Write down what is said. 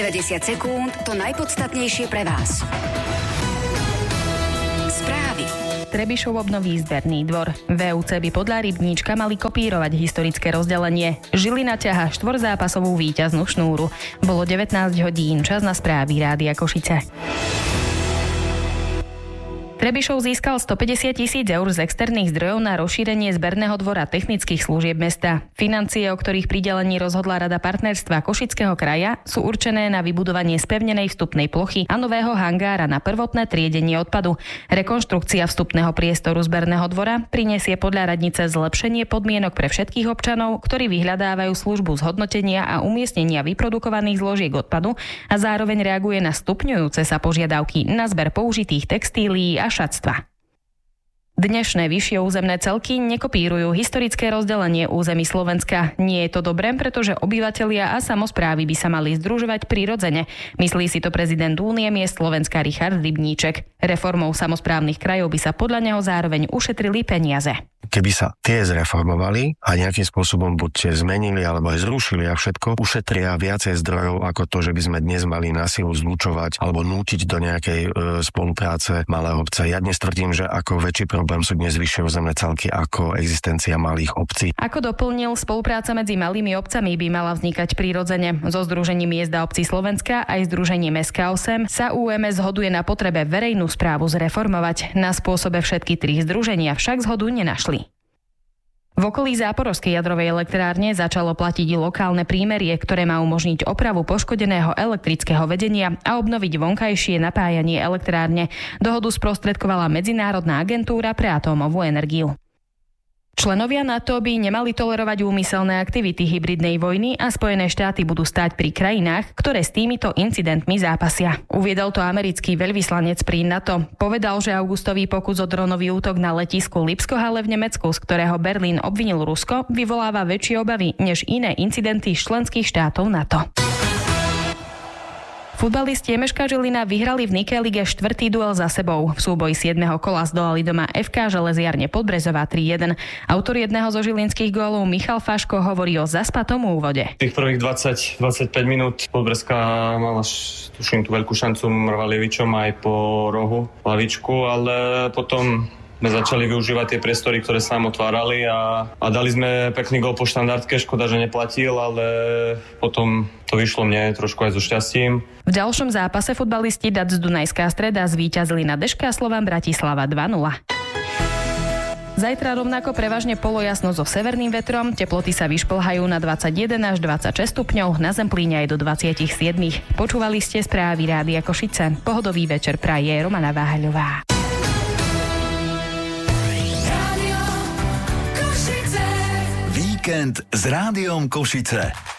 90 sekúnd, to najpodstatnejšie pre vás. Správy. Trebišov obnoví zberný dvor. VUC by podľa Rybníčka mali kopírovať historické rozdelenie. Žilina ťahá 4-zápasovú víťaznú šnúru. Bolo 19 hodín, čas na správy Rádia Košice. Trebišov získal 150 000 eur z externých zdrojov na rozšírenie zberného dvora technických služieb mesta. Financie, o ktorých pridelení rozhodla Rada partnerstva Košického kraja, sú určené na vybudovanie spevnenej vstupnej plochy a nového hangára na prvotné triedenie odpadu. Rekonštrukcia vstupného priestoru zberného dvora prinesie podľa radnice zlepšenie podmienok pre všetkých občanov, ktorí vyhľadávajú službu zhodnotenia a umiestnenia vyprodukovaných zložiek odpadu a zároveň reaguje na stupňujúce sa požiadavky na zber použitých textílií a šatstva. Dnešné vyššie územné celky nekopírujú historické rozdelenie území Slovenska. Nie je to dobré, pretože obyvatelia a samosprávy by sa mali združovať prirodzene. Myslí si to prezident Únie miest Slovenska Richard Rybníček. Reformou samosprávnych krajov by sa podľa neho zároveň ušetrili peniaze. Keby sa tie zreformovali a nejakým spôsobom buď zmenili alebo aj zrušili a všetko, ušetria viacej zdrojov ako to, že by sme dnes mali na silu zlučovať alebo nútiť do nejakej spolupráce malé obce. Ja dnes tvrdím, že ako väčší problém sú dnes vyššie územné celky ako existencia malých obcí. Ako doplnil, spolupráca medzi malými obcami by mala vznikať prirodzene. So Združením miest a obcí Slovenska aj Združením SK8 sa UMS zhoduje na potrebe verejnú správu zreformovať. Na spôsobe všetky tri združenia však zhodu nenašli. V okolí Záporožskej jadrovej elektrárne začalo platiť lokálne prímerie, ktoré má umožniť opravu poškodeného elektrického vedenia a obnoviť vonkajšie napájanie elektrárne. Dohodu sprostredkovala Medzinárodná agentúra pre atómovú energiu. Členovia NATO by nemali tolerovať úmyselné aktivity hybridnej vojny a Spojené štáty budú stáť pri krajinách, ktoré s týmito incidentmi zápasia. Uviedol to americký veľvyslanec pri NATO. Povedal, že augustový pokus o dronový útok na letisku Lipskohalle v Nemecku, z ktorého Berlín obvinil Rusko, vyvoláva väčšie obavy než iné incidenty členských štátov NATO. Futbalisti Emeška Žilina vyhrali v Nike lige 4. duel za sebou. V súboji 7. kola zdolali doma FK Železiarne Podbrezová 3-1. Autor jedného zo žilinských gólov Michal Faško hovorí o zaspatom úvode. Tých prvých 20-25 minút Podbrezka mala, tuším, tú veľkú šancu Mrvalievičom aj po rohu lavičku, ale potom sme začali využívať tie priestory, ktoré sa nám otvárali a dali sme pekný gól po štandardke, škoda, že neplatil, ale potom to vyšlo mne trošku aj so šťastím. V ďalšom zápase futbalisti Dac Dunajská Streda zvíťazili na Deška Slovan Bratislava 2-0. Zajtra rovnako prevažne polojasno so severným vetrom, teploty sa vyšplhajú na 21 až 26 stupňov, na Zemplíne aj do 27. Počúvali ste správy Rádia Košice. Pohodový večer praje Romana Váhaľová. Víkend s Rádiom Košice.